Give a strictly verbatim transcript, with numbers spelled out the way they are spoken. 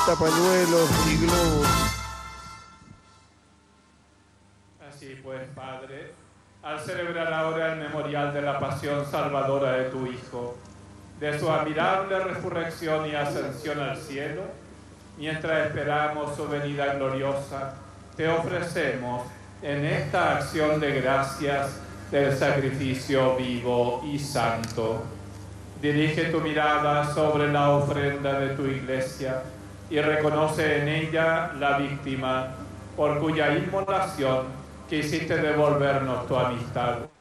cincuenta pañuelos y globos. Así pues, Padre, al celebrar ahora el memorial de la pasión salvadora de tu Hijo, de su admirable resurrección y ascensión al cielo, mientras esperamos su venida gloriosa, te ofrecemos en esta acción de gracias del sacrificio vivo y santo. Dirige tu mirada sobre la ofrenda de tu Iglesia y reconoce en ella la víctima por cuya inmolación quisiste devolvernos tu amistad.